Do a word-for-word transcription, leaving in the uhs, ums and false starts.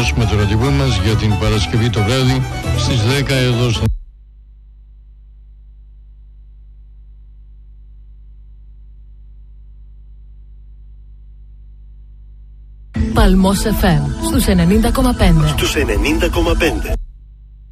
δώσουμε το ραντεβού μας για την Παρασκευή το βράδυ στις δέκα εδώ στο... Παλμός εφ εμ στους ενενήντα κόμμα πέντε. Στους ενενήντα κόμμα πέντε.